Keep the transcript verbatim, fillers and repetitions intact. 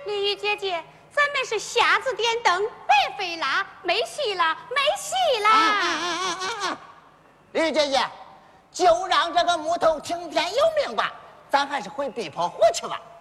丽玉姐姐，咱们是瞎子点灯，白费啦，没戏啦，没戏啦！ 啊啊啊啊啊！丽玉姐姐，就让这个木头听天由命吧，咱还是回地坡湖去吧。